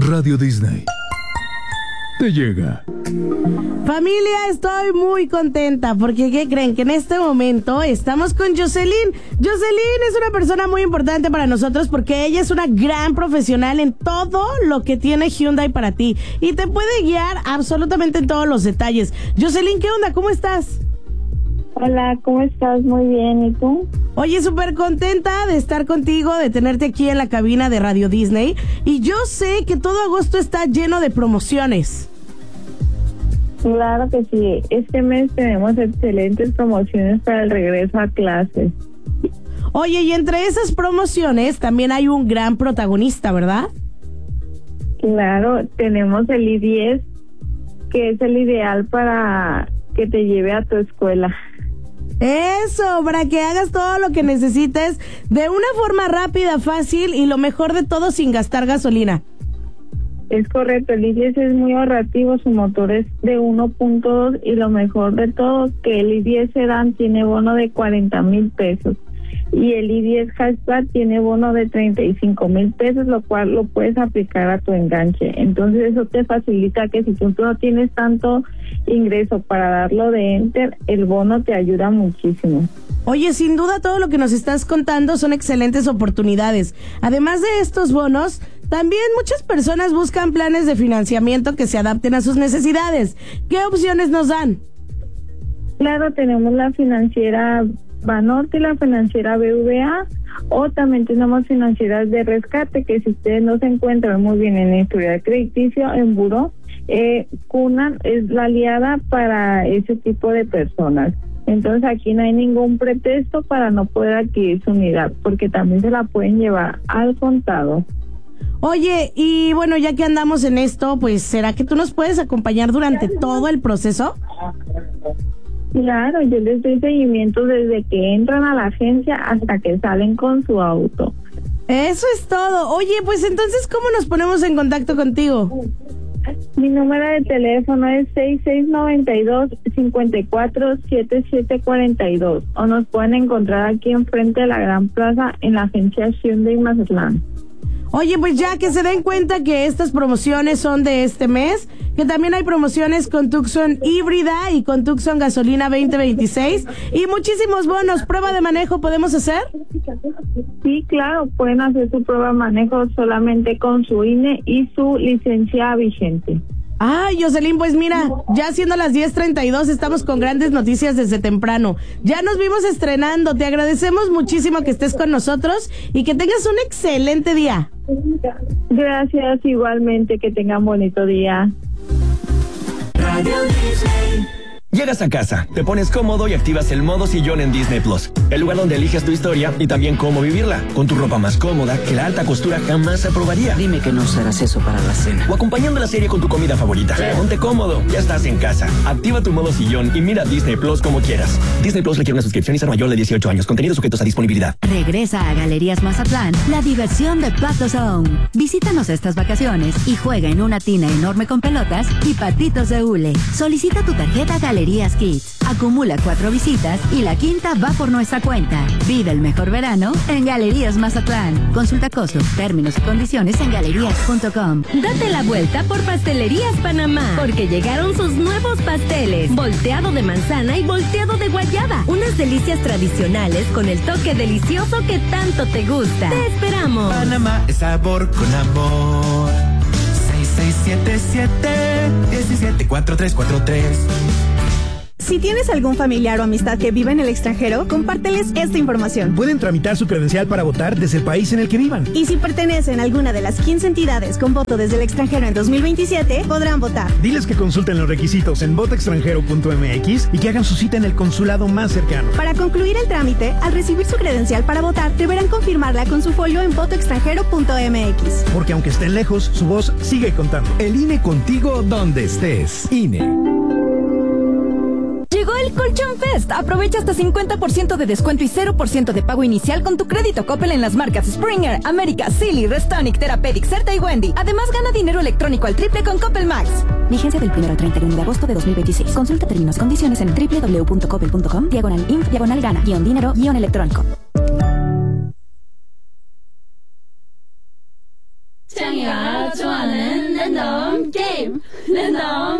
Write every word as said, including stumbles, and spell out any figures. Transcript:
Radio Disney te llega. Familia, estoy muy contenta porque ¿qué creen? Que en este momento estamos con Jocelyn. Jocelyn es una persona muy importante para nosotros porque ella es una gran profesional en todo lo que tiene Hyundai para ti y te puede guiar absolutamente en todos los detalles. Jocelyn, ¿qué onda? ¿Cómo estás? Hola, ¿cómo estás? Muy bien, ¿y tú? Oye, súper contenta de estar contigo, de tenerte aquí en la cabina de Radio Disney. Y yo sé que todo agosto está lleno de promociones. Claro que sí. Este mes tenemos excelentes promociones para el regreso a clases. Oye, y entre esas promociones también hay un gran protagonista, ¿verdad? Claro, tenemos el I diez, que es el ideal para que te lleve a tu escuela. Eso, para que hagas todo lo que necesites de una forma rápida, fácil y lo mejor de todo sin gastar gasolina. Es correcto, el I diez es muy ahorrativo, su motor es de uno punto dos y lo mejor de todo que el I diez Sedan tiene bono de cuarenta mil pesos y el I diez Hatchback tiene bono de treinta y cinco mil pesos, lo cual lo puedes aplicar a tu enganche. Entonces eso te facilita que si tú no tienes tanto ingreso para darlo de enter, el bono te ayuda muchísimo. Oye, sin duda todo lo que nos estás contando son excelentes oportunidades. Además de estos bonos, también muchas personas buscan planes de financiamiento que se adapten a sus necesidades. ¿Qué opciones nos dan? Claro, tenemos la financiera Banorte y la financiera B V A, o también tenemos financieras de rescate, que si ustedes no se encuentran muy bien en historial crediticio, en buró, eh, Cunan es la aliada para ese tipo de personas. Entonces aquí no hay ningún pretexto para no poder adquirir su unidad, porque también se la pueden llevar al contado. Oye, y bueno, ya que andamos en esto, pues ¿será que tú nos puedes acompañar durante todo el proceso? Claro, yo les doy seguimiento desde que entran a la agencia hasta que salen con su auto. Eso es todo. Oye, pues entonces, ¿cómo nos ponemos en contacto contigo? Mi número de teléfono es seis seis nueve dos, cinco cuatro, siete siete cuatro dos o nos pueden encontrar aquí enfrente de la Gran Plaza en la agencia Hyundai Mazatlán. Oye, pues ya que se den cuenta que estas promociones son de este mes, que también hay promociones con Tucson híbrida y con Tucson gasolina veinte veintiséis y muchísimos bonos. ¿Prueba de manejo podemos hacer? Sí, claro, pueden hacer su prueba de manejo solamente con su I N E y su licencia vigente. Ay, Jocelyn, pues mira, ya siendo las diez treinta y dos, estamos con grandes noticias desde temprano. Ya nos vimos estrenando, te agradecemos muchísimo que estés con nosotros y que tengas un excelente día. Gracias, igualmente, que tengan bonito día. Radio Disney. Llegas a casa, te pones cómodo y activas el modo sillón en Disney Plus, el lugar donde eliges tu historia y también cómo vivirla, con tu ropa más cómoda que la alta costura jamás aprobaría. Dime que no usarás eso para la cena. O acompañando la serie con tu comida favorita. Sí. Ponte cómodo, ya estás en casa. Activa tu modo sillón y mira Disney Plus como quieras. Disney Plus requiere una suscripción y ser mayor de dieciocho años. Contenidos sujetos a disponibilidad. Regresa a Galerías Mazatlán la diversión de Pato Zone. Visítanos estas vacaciones y juega en una tina enorme con pelotas y patitos de hule. Solicita tu tarjeta Galerías Kids. Acumula cuatro visitas y la quinta va por nuestra cuenta. Vive el mejor verano en Galerías Mazatlán. Consulta costos, términos y condiciones en galerías punto com. Date la vuelta por Pastelerías Panamá, porque llegaron sus nuevos pasteles. Volteado de manzana y volteado de guayaba. Unas delicias tradicionales con el toque delicioso que tanto te gusta. Te esperamos. Panamá es sabor con amor. seis seis siete siete, uno siete cuatro tres cuatro tres. Si tienes algún familiar o amistad que vive en el extranjero, compárteles esta información. Pueden tramitar su credencial para votar desde el país en el que vivan. Y si pertenecen a alguna de las quince entidades con voto desde el extranjero en dos mil veintisiete, podrán votar. Diles que consulten los requisitos en voto extranjero punto m x y que hagan su cita en el consulado más cercano. Para concluir el trámite, al recibir su credencial para votar, deberán confirmarla con su folio en voto extranjero punto m x. Porque aunque estén lejos, su voz sigue contando. El I N E contigo donde estés. I N E. Llegó el Colchón Fest. Aprovecha hasta cincuenta por ciento de descuento y cero por ciento de pago inicial con tu crédito Coppel en las marcas Springer, América, Silly, Restonic, Therapeutic, Certa y Wendy. Además, gana dinero electrónico al triple con Coppel Max. Vigencia del primero al treinta y uno de agosto de dos mil veintiséis. Consulta términos y condiciones en doble u doble u doble u punto coppel punto com, diagonal inf, diagonal gana, guión dinero, guión electrónico. Changi Random Game. Random